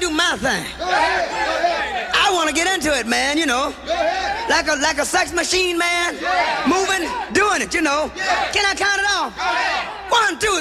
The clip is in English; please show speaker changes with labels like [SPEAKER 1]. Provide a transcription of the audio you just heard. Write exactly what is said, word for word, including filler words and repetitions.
[SPEAKER 1] do my thing.
[SPEAKER 2] Go ahead, go ahead.
[SPEAKER 1] I want to get into it, man, you know.
[SPEAKER 2] Go ahead.
[SPEAKER 1] Like a like a sex machine, man.
[SPEAKER 2] Yeah.
[SPEAKER 1] Moving, doing it, you know.
[SPEAKER 2] Yeah.
[SPEAKER 1] Can I count it off?
[SPEAKER 2] Go ahead.
[SPEAKER 1] One, two,